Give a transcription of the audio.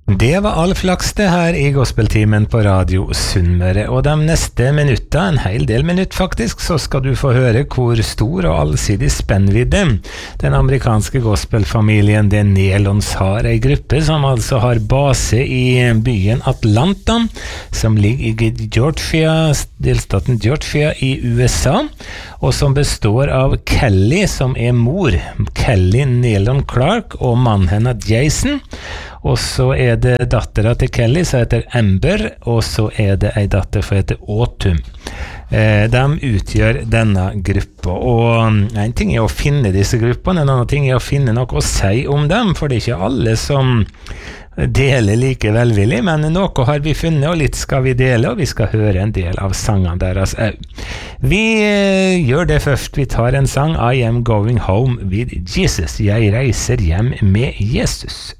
Det var all flaks det her i gospeltimen på Radio Sunnmøre, og de neste minutter, en hel del minutt faktisk, så skal du få høre hvor stor og allsidig spennvidde den amerikanske gospelfamilien The Nelons har, en gruppe som altså har base i byen Atlanta, som ligger i Georgia, delstaten Georgia i USA, og som består av Kelly, som er mor, Kelly Nelon Clark, og mannen hennes Jason, og så er det dattera til Kelly som heter Amber, og så er det ei datter som heter Autumn. De utgjør denne gruppa, og en ting er å finne disse gruppene, en annen ting er å finne noe å si om dem, for det er ikke alle som deler like velvillig, men noe har vi funnet, og litt skal vi dele, og vi skal høre en del av sangene deres også. Vi gjør det først, vi tar en sang, I am going home with Jesus, jeg reiser hjem med Jesus.